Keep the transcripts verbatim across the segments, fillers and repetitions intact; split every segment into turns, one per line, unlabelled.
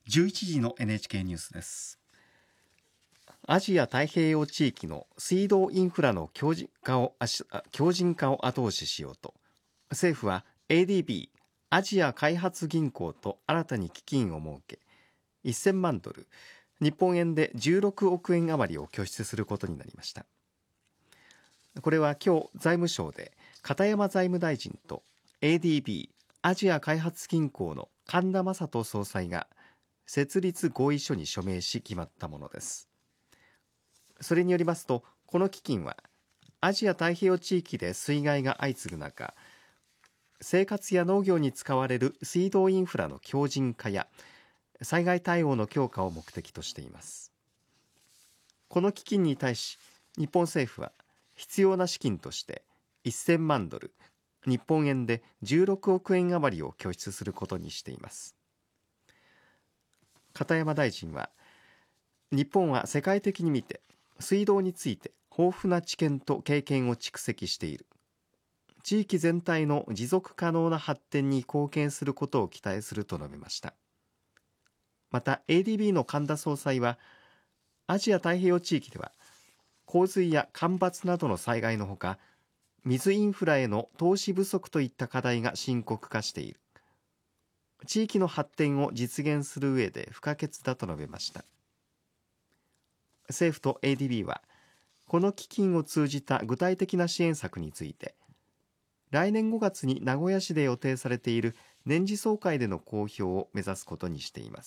じゅういちじの エヌエイチケー ニュースです。
アジア太平洋地域の水道インフラの強靭化を強靭化を後押ししようと、政府は エーディービー アジア開発銀行と新たに基金を設け、せんまんドル、日本円でじゅうろくおくえん余りを拠出することになりました。これは今日財務省で片山財務大臣と エーディービー アジア開発銀行の神田正人総裁が設立合意書に署名し決まったものです。それによりますと、この基金はアジア太平洋地域で水害が相次ぐ中、生活や農業に使われる水道インフラの強靭化や災害対応の強化を目的としています。この基金に対し、日本政府は必要な資金としてせんまんドル、日本円でじゅうろくおくえん余りを拠出することにしています。片山大臣は、日本は世界的に見て水道について豊富な知見と経験を蓄積している。地域全体の持続可能な発展に貢献することを期待すると述べました。また エーディービー の神田総裁は、アジア太平洋地域では洪水や干ばつなどの災害のほか、水インフラへの投資不足といった課題が深刻化している。地域の発展を実現する上で不可欠だと述べました。政府と エーディービー は、この基金を通じた具体的な支援策について、来年ごがつに名古屋市で予定されている年次総会での公表を目指すことにしています。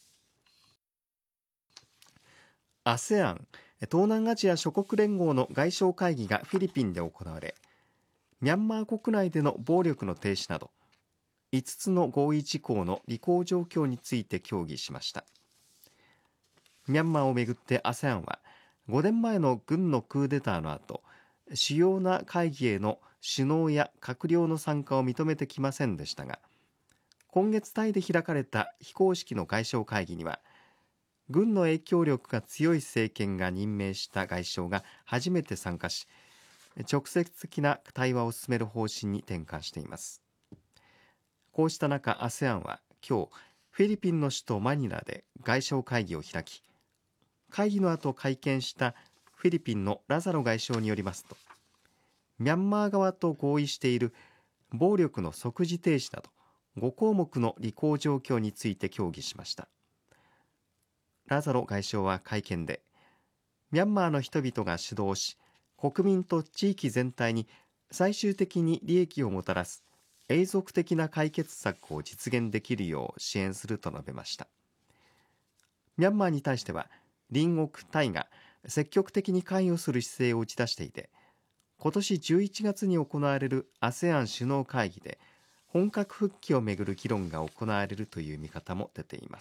アセアン 東南アジア諸国連合の外相会議がフィリピンで行われ、ミャンマー国内での暴力の停止などいつつの合意事項の履行状況について協議しました。ミャンマーをめぐって アセアン はごねんまえの軍のクーデターの後、主要な会議への首脳や閣僚の参加を認めてきませんでしたが、今月タイで開かれた非公式の外相会議には、軍の影響力が強い政権が任命した外相が初めて参加し、直接的な対話を進める方針に転換しています。こうした中、 アセアン は今日フィリピンの首都マニラで外相会議を開き、会議の後会見したフィリピンのラザロ外相によりますと、ミャンマー側と合意している暴力の即時停止などごこうもくの履行状況について協議しました。ラザロ外相は会見で、ミャンマーの人々が主導し、国民と地域全体に最終的に利益をもたらす永続的な解決策を実現できるよう支援すると述べました。ミャンマーに対しては、隣国タイが積極的に関与する姿勢を打ち出していて、今年じゅういちがつに行われる アセアン 首脳会議で本格復帰をめぐる議論が行われるという見方も出ています。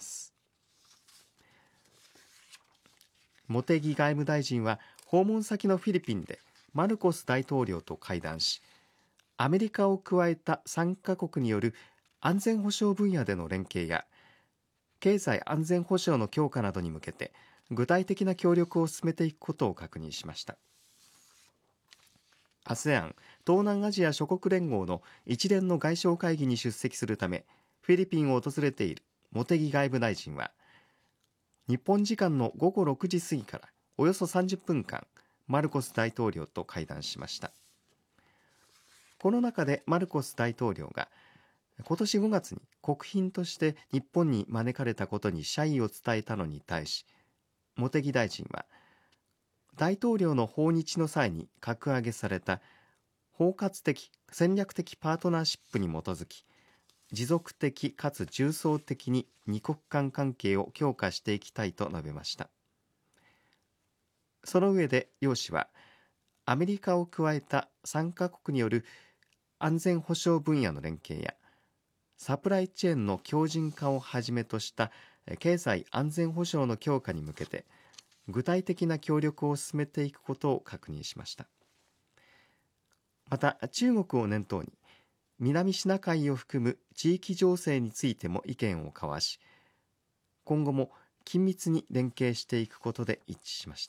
茂木外務大臣は訪問先のフィリピンでマルコス大統領と会談し、アメリカを加えたさんかこくによる安全保障分野での連携や経済安全保障の強化などに向けて具体的な協力を進めていくことを確認しました。 アセアン 東南アジア諸国連合の一連の外相会議に出席するためフィリピンを訪れている茂木外務大臣は、日本時間のごごろくじ過ぎからおよそさんじゅっぷんかんマルコス大統領と会談しました。この中でマルコス大統領が今年ごがつに国賓として日本に招かれたことに謝意を伝えたのに対し、茂木大臣は、大統領の訪日の際に格上げされた包括的戦略的パートナーシップに基づき、持続的かつ重層的に二国間関係を強化していきたいと述べました。その上で楊氏は、アメリカを加えたさんかこくによる安全保障分野の連携やサプライチェーンの強靭化をはじめとした経済安全保障の強化に向けて具体的な協力を進めていくことを確認しました。また、中国を念頭に南シナ海を含む地域情勢についても意見を交わし、今後も緊密に連携していくことで一致しました。